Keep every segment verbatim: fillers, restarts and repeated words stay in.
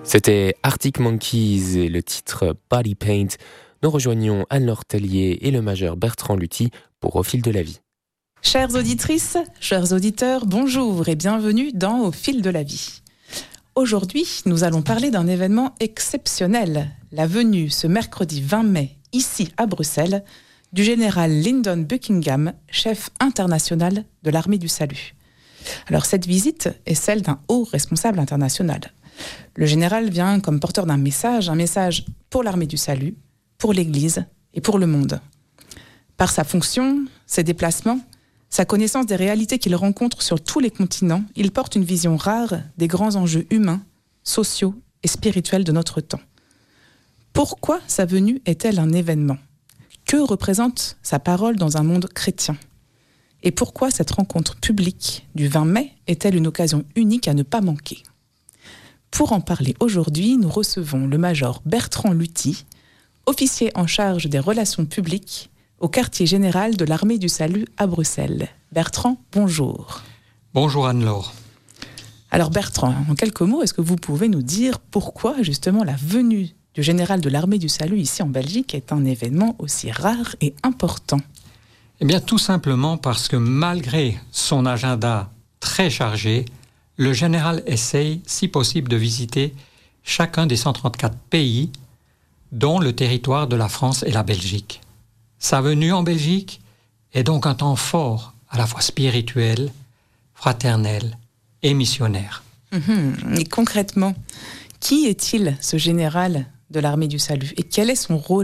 C'était Arctic Monkeys et le titre Body Paint. Nous rejoignons Anne-Laure Tellier et le major Bertrand Luthi pour Au fil de la vie. Chères auditrices, chers auditeurs, bonjour et bienvenue dans Au fil de la vie. Aujourd'hui, nous allons parler d'un événement exceptionnel, la venue ce mercredi vingt mai, ici à Bruxelles, du général Lyndon Buckingham, chef international de l'armée du salut. Alors cette visite est celle d'un haut responsable international. Le général vient comme porteur d'un message, un message pour l'armée du salut, pour l'Église et pour le monde. Par sa fonction, ses déplacements, sa connaissance des réalités qu'il rencontre sur tous les continents, il porte une vision rare des grands enjeux humains, sociaux et spirituels de notre temps. Pourquoi sa venue est-elle un événement ? Que représente sa parole dans un monde chrétien ? Et pourquoi cette rencontre publique du vingt mai est-elle une occasion unique à ne pas manquer ? Pour en parler aujourd'hui, nous recevons le major Bertrand Luthi, officier en charge des relations publiques au quartier général de l'armée du salut à Bruxelles. Bertrand, bonjour. Bonjour Anne-Laure. Alors Bertrand, en quelques mots, est-ce que vous pouvez nous dire pourquoi justement la venue du général de l'armée du salut ici en Belgique est un événement aussi rare et important ? Eh bien tout simplement parce que malgré son agenda très chargé, le général essaye, si possible, de visiter chacun des cent trente-quatre pays, dont le territoire de la France et la Belgique. Sa venue en Belgique est donc un temps fort, à la fois spirituel, fraternel et missionnaire. Mmh. Et concrètement, qui est-il, ce général de l'armée du salut, et quel est son rôle ?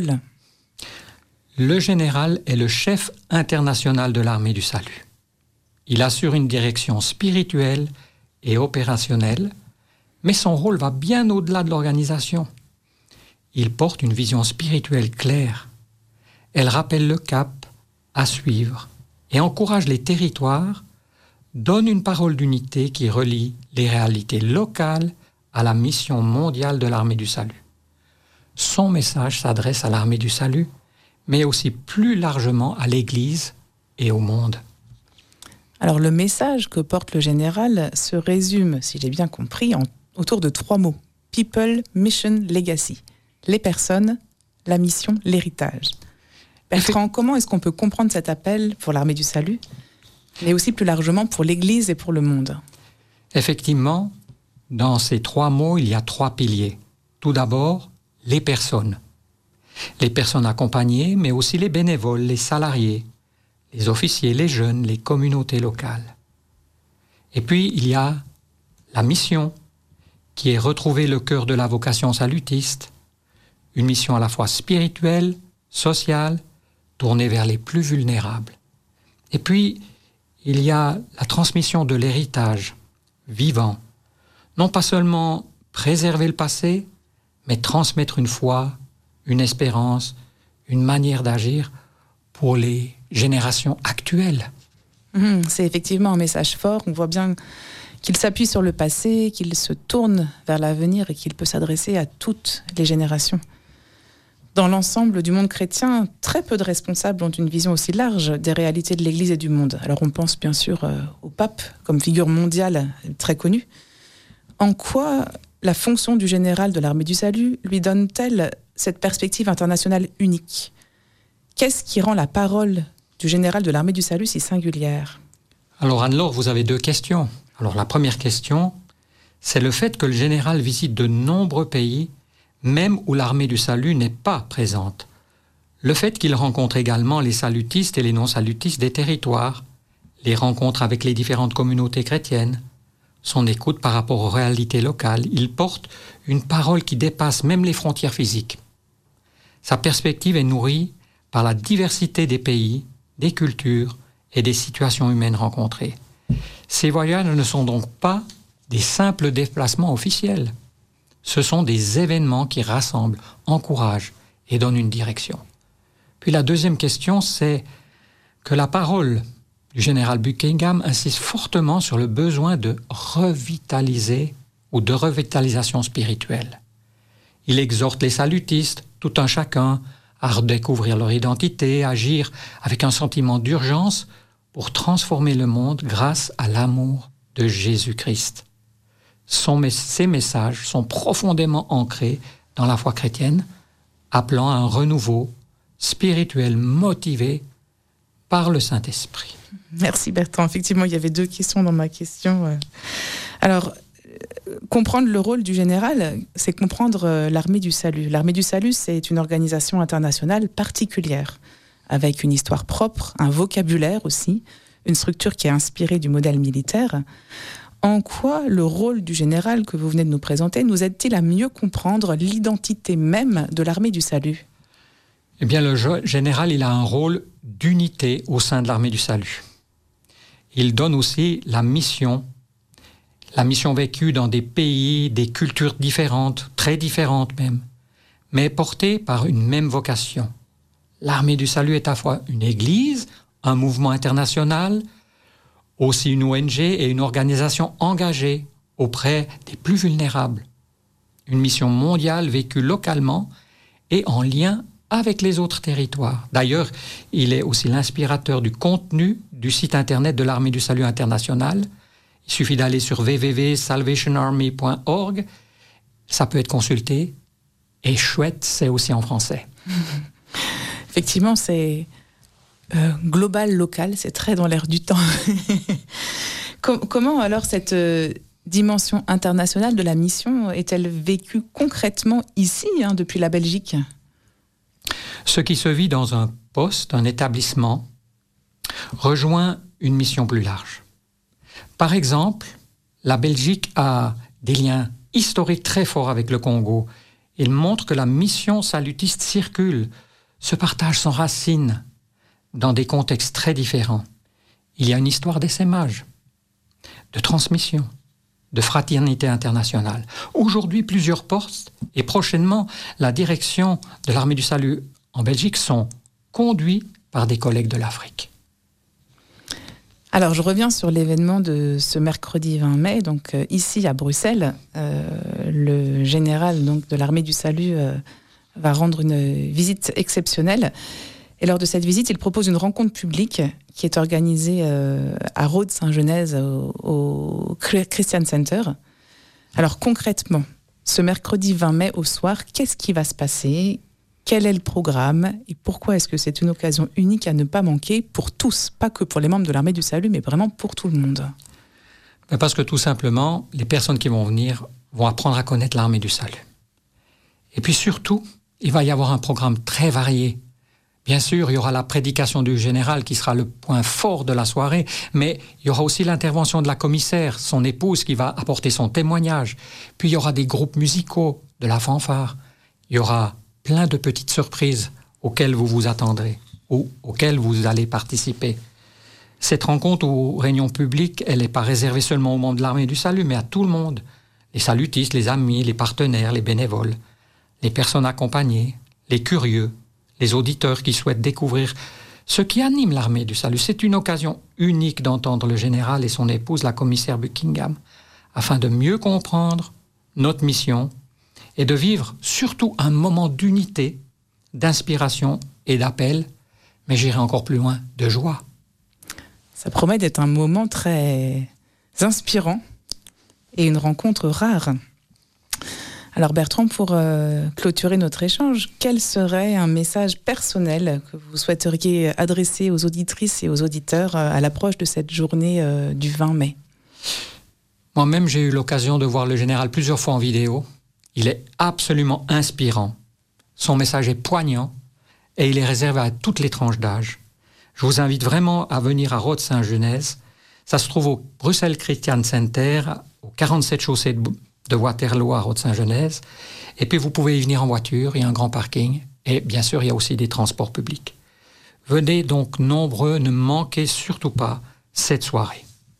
Le général est le chef international de l'armée du salut. Il assure une direction spirituelle et opérationnelle, mais son rôle va bien au-delà de l'organisation. Il porte une vision spirituelle claire. Elle rappelle le cap à suivre et encourage les territoires, donne une parole d'unité qui relie les réalités locales à la mission mondiale de l'armée du salut. Son message s'adresse à l'armée du salut, mais aussi plus largement à l'Église et au monde. Alors le message que porte le général se résume, si j'ai bien compris, en, autour de trois mots. People, Mission, Legacy. Les personnes, la mission, l'héritage. Bertrand, comment est-ce qu'on peut comprendre cet appel pour l'armée du salut, mais aussi plus largement pour l'Église et pour le monde ? Effectivement, dans ces trois mots, il y a trois piliers. Tout d'abord, les personnes. Les personnes accompagnées, mais aussi les bénévoles, les salariés, les officiers, les jeunes, les communautés locales. Et puis, il y a la mission, qui est retrouver le cœur de la vocation salutiste, une mission à la fois spirituelle, sociale, tournée vers les plus vulnérables. Et puis, il y a la transmission de l'héritage vivant. Non pas seulement préserver le passé, mais transmettre une foi, une espérance, une manière d'agir pour les générations actuelles. Mmh, c'est effectivement un message fort. On voit bien qu'il s'appuie sur le passé, qu'il se tourne vers l'avenir et qu'il peut s'adresser à toutes les générations. Dans l'ensemble du monde chrétien, très peu de responsables ont une vision aussi large des réalités de l'Église et du monde. Alors on pense bien sûr euh, au pape comme figure mondiale très connue. En quoi la fonction du général de l'armée du salut lui donne-t-elle cette perspective internationale unique ? Qu'est-ce qui rend la parole du général de l'armée du salut si singulière ? Alors Anne-Laure, vous avez deux questions. Alors la première question, c'est le fait que le général visite de nombreux pays, même où l'armée du salut n'est pas présente. Le fait qu'il rencontre également les salutistes et les non-salutistes des territoires, les rencontres avec les différentes communautés chrétiennes, son écoute par rapport aux réalités locales, il porte une parole qui dépasse même les frontières physiques. Sa perspective est nourrie par la diversité des pays, des cultures et des situations humaines rencontrées. Ces voyages ne sont donc pas des simples déplacements officiels. Ce sont des événements qui rassemblent, encouragent et donnent une direction. Puis la deuxième question, c'est que la parole du général Buckingham insiste fortement sur le besoin de revitaliser ou de revitalisation spirituelle. Il exhorte les salutistes, tout un chacun, à redécouvrir leur identité, agir avec un sentiment d'urgence pour transformer le monde grâce à l'amour de Jésus-Christ. son, ses messages sont profondément ancrés dans la foi chrétienne, appelant à un renouveau spirituel motivé par le Saint-Esprit. Merci Bertrand. Effectivement, il y avait deux questions dans ma question. Alors, comprendre le rôle du général, c'est comprendre l'Armée du Salut. L'Armée du Salut, c'est une organisation internationale particulière, avec une histoire propre, un vocabulaire aussi, une structure qui est inspirée du modèle militaire. En quoi le rôle du général que vous venez de nous présenter nous aide-t-il à mieux comprendre l'identité même de l'Armée du Salut ? Eh bien, le général, il a un rôle d'unité au sein de l'Armée du Salut. Il donne aussi la mission, la mission vécue dans des pays, des cultures différentes, très différentes même, mais portée par une même vocation. L'Armée du Salut est à la fois une église, un mouvement international, aussi une O N G et une organisation engagée auprès des plus vulnérables. Une mission mondiale vécue localement et en lien avec les autres territoires. D'ailleurs, il est aussi l'inspirateur du contenu du site internet de l'Armée du Salut international. Il suffit d'aller sur w w w point salvation army point org. Ça peut être consulté. Et chouette, c'est aussi en français. Effectivement, c'est euh, global, local, c'est très dans l'air du temps. Com- comment alors cette euh, dimension internationale de la mission est-elle vécue concrètement ici, hein, depuis la Belgique ? Ce qui se vit dans un poste, un établissement, rejoint une mission plus large. Par exemple, la Belgique a des liens historiques très forts avec le Congo. Il montre que la mission salutiste circule, se partage sans racines dans des contextes très différents. Il y a une histoire d'essaimage, de transmission, de fraternité internationale. Aujourd'hui, plusieurs postes et prochainement, la direction de l'Armée du Salut en Belgique sont conduits par des collègues de l'Afrique. Alors, je reviens sur l'événement de ce mercredi vingt mai. Donc, euh, ici à Bruxelles, euh, le général donc, de l'Armée du Salut euh, va rendre une visite exceptionnelle. Et lors de cette visite, il propose une rencontre publique qui est organisée euh, à Rhodes-Saint-Genèse au, au Christian Center. Alors, concrètement, ce mercredi vingt mai au soir, qu'est-ce qui va se passer ? Quel est le programme et pourquoi est-ce que c'est une occasion unique à ne pas manquer pour tous, pas que pour les membres de l'Armée du Salut, mais vraiment pour tout le monde ? Parce que tout simplement, les personnes qui vont venir vont apprendre à connaître l'Armée du Salut. Et puis surtout, il va y avoir un programme très varié. Bien sûr, il y aura la prédication du général qui sera le point fort de la soirée, mais il y aura aussi l'intervention de la commissaire, son épouse qui va apporter son témoignage. Puis il y aura des groupes musicaux, de la fanfare. Il y aura plein de petites surprises auxquelles vous vous attendrez ou auxquelles vous allez participer. Cette rencontre ou réunion publique, elle n'est pas réservée seulement aux membres de l'Armée du Salut, mais à tout le monde. Les salutistes, les amis, les partenaires, les bénévoles, les personnes accompagnées, les curieux, les auditeurs qui souhaitent découvrir ce qui anime l'Armée du Salut. C'est une occasion unique d'entendre le général et son épouse, la commissaire Buckingham, afin de mieux comprendre notre mission et de vivre surtout un moment d'unité, d'inspiration et d'appel, mais j'irai encore plus loin, de joie. Ça promet d'être un moment très inspirant et une rencontre rare. Alors Bertrand, pour euh, clôturer notre échange, quel serait un message personnel que vous souhaiteriez adresser aux auditrices et aux auditeurs euh, à l'approche de cette journée euh, du vingt mai ? Moi-même, j'ai eu l'occasion de voir le général plusieurs fois en vidéo. Il est absolument inspirant. Son message est poignant et il est réservé à toutes les tranches d'âge. Je vous invite vraiment à venir à Rhodes-Saint-Genèse. Ça se trouve au Bruxelles Christian Center, au quarante-sept chaussée de, de Waterloo à Rhodes-Saint-Genèse. Et puis vous pouvez y venir en voiture, il y a un grand parking. Et bien sûr, il y a aussi des transports publics. Venez donc nombreux, ne manquez surtout pas cette soirée.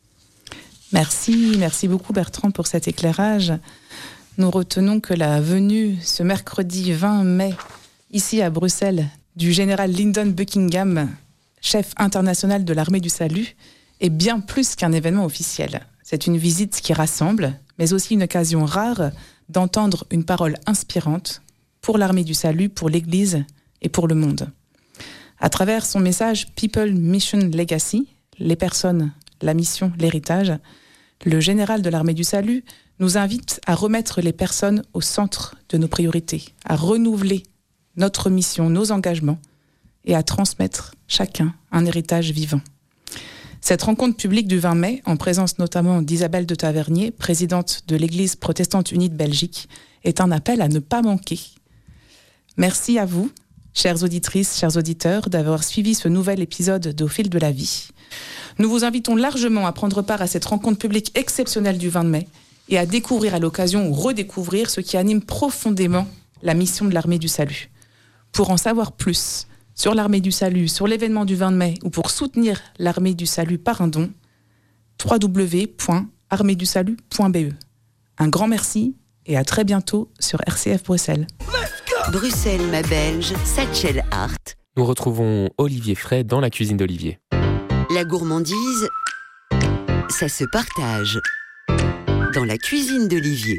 Merci, merci beaucoup Bertrand pour cet éclairage. Nous retenons que la venue ce mercredi vingt mai, ici à Bruxelles, du général Lyndon Buckingham, chef international de l'Armée du Salut, est bien plus qu'un événement officiel. C'est une visite qui rassemble, mais aussi une occasion rare d'entendre une parole inspirante pour l'Armée du Salut, pour l'Église et pour le monde. À travers son message People, Mission, Legacy, les personnes, la mission, l'héritage, le général de l'Armée du Salut nous invite à remettre les personnes au centre de nos priorités, à renouveler notre mission, nos engagements et à transmettre chacun un héritage vivant. Cette rencontre publique du vingt mai, en présence notamment d'Isabelle de Tavernier, présidente de l'Église protestante unie de Belgique, est un appel à ne pas manquer. Merci à vous, chères auditrices, chers auditeurs, d'avoir suivi ce nouvel épisode d'Au fil de la vie. Nous vous invitons largement à prendre part à cette rencontre publique exceptionnelle du vingt mai et à découvrir à l'occasion ou redécouvrir ce qui anime profondément la mission de l'Armée du Salut. Pour en savoir plus sur l'Armée du Salut, sur l'événement du vingt mai ou pour soutenir l'Armée du Salut par un don, w w w point armée du salut point b e. Un grand merci et à très bientôt sur R C F Bruxelles. Bruxelles, ma belge, Satchel Hart. Nous retrouvons Olivier Fray dans la cuisine d'Olivier. La gourmandise, ça se partage. Dans la cuisine d'Olivier.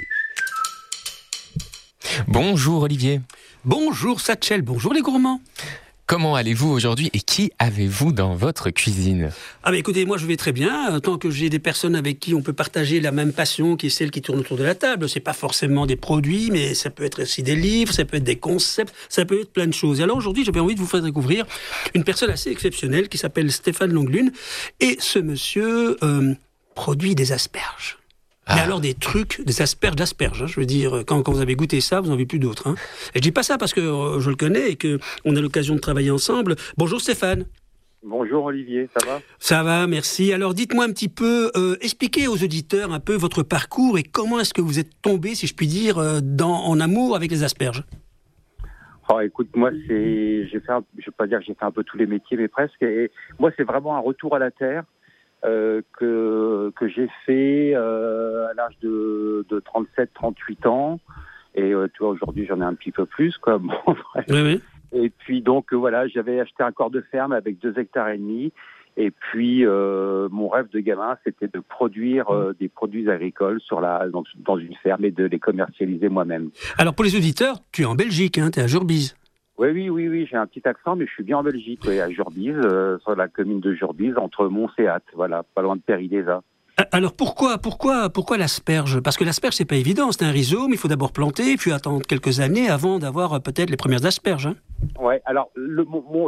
Bonjour Olivier. Bonjour Satchel, bonjour les gourmands. Comment allez-vous aujourd'hui et qui avez-vous dans votre cuisine ? Ah bah écoutez, moi je vais très bien, tant que j'ai des personnes avec qui on peut partager la même passion qui est celle qui tourne autour de la table. C'est pas forcément des produits, mais ça peut être aussi des livres, ça peut être des concepts, ça peut être plein de choses. Et alors aujourd'hui, j'avais envie de vous faire découvrir une personne assez exceptionnelle qui s'appelle Stéphane Longlune. Et ce monsieur euh, produit des asperges. Ah. Mais alors des trucs, des asperges d'asperges. Hein, je veux dire, quand, quand vous avez goûté ça, vous n'en avez plus d'autres. Hein. Et je dis pas ça parce que euh, je le connais et qu'on a l'occasion de travailler ensemble. Bonjour Stéphane. Bonjour Olivier, ça va ? Ça va, merci. Alors dites-moi un petit peu, euh, expliquez aux auditeurs un peu votre parcours et comment est-ce que vous êtes tombé, si je puis dire, euh, dans, en amour avec les asperges. Oh, écoute, moi, c'est, j'ai fait, un, je vais pas dire que j'ai fait un peu tous les métiers, mais presque. Et moi, c'est vraiment un retour à la terre. Euh, que que j'ai fait euh, à l'âge de, de trente-sept trente-huit ans et euh, tu vois aujourd'hui j'en ai un petit peu plus quoi. Bon, bref. Oui, oui. Et puis donc euh, voilà, j'avais acheté un corps de ferme avec deux hectares et demi et puis euh, mon rêve de gamin c'était de produire euh, des produits agricoles sur la dans, dans une ferme et de les commercialiser moi-même. Alors pour les auditeurs, tu es en Belgique, hein, tu es à Jurbise. Oui, oui, oui, oui, j'ai un petit accent, mais je suis bien en Belgique, oui, à Jurbise, euh, sur la commune de Jurbise, entre Mons et Ath, voilà, pas loin de Péry-Lézat. Alors pourquoi, pourquoi, pourquoi l'asperge ? Parce que l'asperge, c'est pas évident, c'est un rhizome, il faut d'abord planter, puis attendre quelques années avant d'avoir peut-être les premières asperges. Hein. Ouais, alors le, mon,